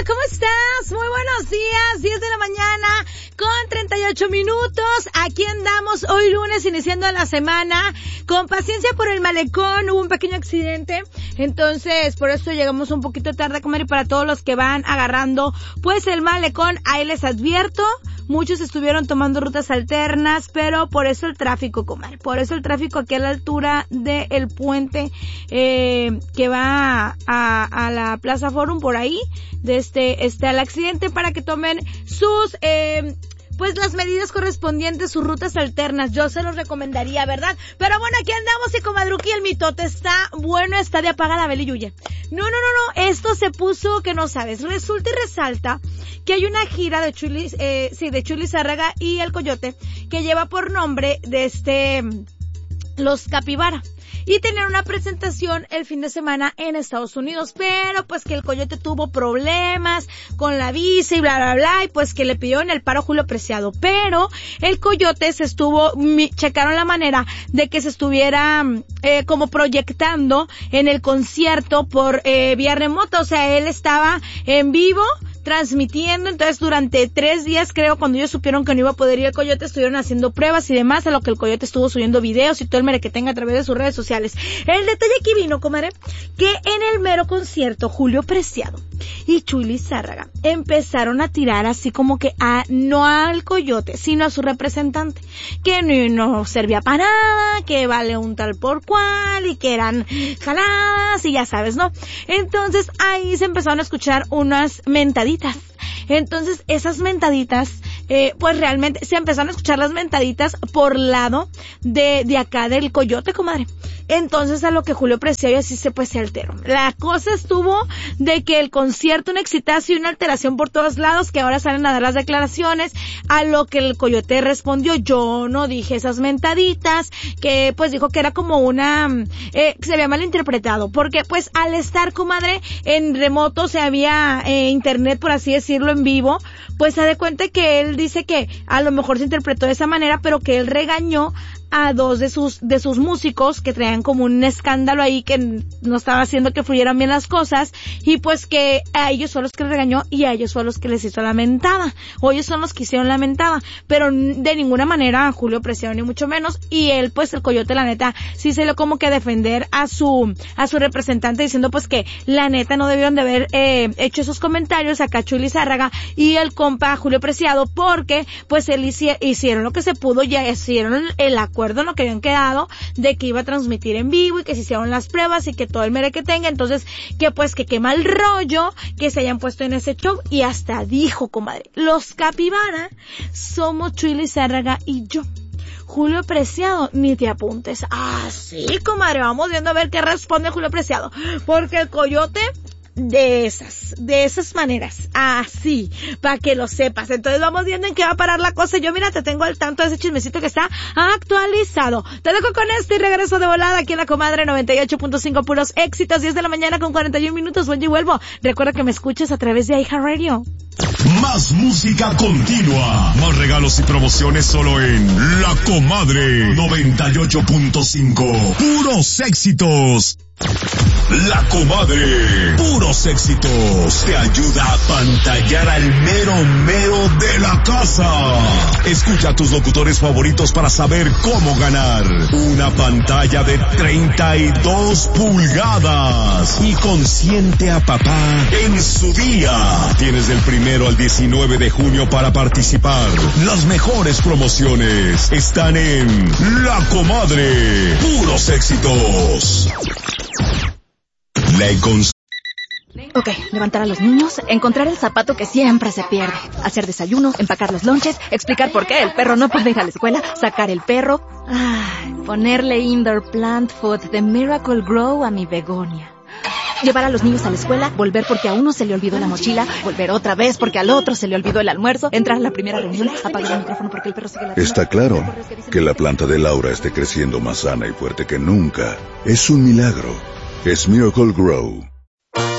¿cómo estás? Muy buenos días, 10 de la mañana con 38 minutos. Aquí andamos hoy lunes iniciando la semana con paciencia por el malecón. Hubo un pequeño accidente, entonces por eso llegamos un poquito tarde, comadre, para todos los que van agarrando pues el malecón. Ahí les advierto, muchos estuvieron tomando rutas alternas, pero por eso el tráfico, comadre, por eso el tráfico aquí a la altura del puente que va a la Plaza Forum, por ahí, al accidente, para que tomen sus pues las medidas correspondientes, sus rutas alternas. Yo se los recomendaría, ¿verdad? Pero bueno, aquí andamos y comadruqui, el mitote está bueno, está de apaga la vela y huye. No, esto se puso que no sabes. Resulta y resalta que hay una gira de Chuy Lizárraga y el Coyote, que lleva por nombre de Los Capibara. Y tenían una presentación el fin de semana en Estados Unidos, pero pues que el Coyote tuvo problemas con la visa y bla, bla, bla, y pues que le pidieron el paro a Julio Preciado. Pero el Coyote checaron la manera de que se estuviera como proyectando en el concierto por vía remota. O sea, él estaba en vivo transmitiendo. Entonces durante 3 días, creo, cuando ellos supieron que no iba a poder ir el Coyote, estuvieron haciendo pruebas y demás, a lo que el Coyote estuvo subiendo videos y todo el mere que tenga a través de sus redes sociales. El detalle aquí vino, comadre, que en el mero concierto Julio Preciado y Chuy Lizárraga empezaron a tirar así como que no al Coyote, sino a su representante, que no servía para nada, que vale un tal por cual, y que eran jaladas y ya sabes, ¿no? Entonces ahí se empezaron a escuchar unas mentaditas. Entonces esas mentaditas, pues realmente se empezaron a escuchar las mentaditas por lado de acá del Coyote, comadre. Entonces a lo que Julio Preciado así se alteró. La cosa estuvo de que el concierto, un exitazo y una alteración por todos lados, que ahora salen a dar las declaraciones, a lo que el Coyote respondió: yo no dije esas mentaditas, que pues dijo que era como se había malinterpretado, porque pues al estar, comadre, en remoto, se había internet, por así decirlo, en vivo, pues se da cuenta que él dice que a lo mejor se interpretó de esa manera, pero que él regañó a 2 de sus músicos que traían como un escándalo ahí, que no estaba haciendo que fluyeran bien las cosas, y pues que a ellos son los que les regañó y a ellos son los que les hizo la mentada, o ellos son los que hicieron la mentada, pero de ninguna manera a Julio Preciado, ni mucho menos. Y él, pues el Coyote, la neta, sí se lo como que defender a su representante, diciendo pues que la neta no debieron de haber hecho esos comentarios acá Chuy Lizárraga y el compa Julio Preciado, porque pues él hicieron lo que se pudo, ya hicieron el acuerdo en lo que habían quedado de que iba a transmitir en vivo y que se hicieron las pruebas y que todo el mere que tenga. Entonces que pues que qué mal rollo que se hayan puesto en ese show. Y hasta dijo, comadre: Los Capibara somos Chuy Lizárraga y yo. Julio Preciado, ni te apuntes. Sí, comadre, vamos viendo a ver qué responde Julio Preciado, porque el Coyote de esas maneras, así, para que lo sepas. Entonces vamos viendo en qué va a parar la cosa. Yo, mira, te tengo al tanto de ese chismecito que está actualizado. Te dejo con y regreso de volada aquí en La Comadre 98.5, puros éxitos. 10 de la mañana con 41 minutos. Vuelvo y vuelvo. Recuerda que me escuches a través de iHeartRadio. Más música continua, más regalos y promociones solo en La Comadre 98.5. Puros éxitos. La Comadre, puros éxitos, te ayuda a pantallar al mero de la casa. Escucha a tus locutores favoritos para saber cómo ganar una pantalla de 32 pulgadas y consiente a papá en su día. Tienes del 1 al 19 de junio para participar. Las mejores promociones están en La Comadre, puros éxitos. Ok, levantar a los niños, encontrar el zapato que siempre se pierde, hacer desayuno, empacar los lonches, explicar por qué el perro no puede ir a la escuela, sacar el perro, ponerle indoor plant food de Miracle Grow a mi begonia. Llevar a los niños a la escuela, volver porque a uno se le olvidó la mochila, volver otra vez porque al otro se le olvidó el almuerzo, entrar a la primera reunión, apagar el micrófono porque el perro sigue la... Está claro que la planta de Laura esté creciendo más sana y fuerte que nunca. Es un milagro. Es Miracle Grow.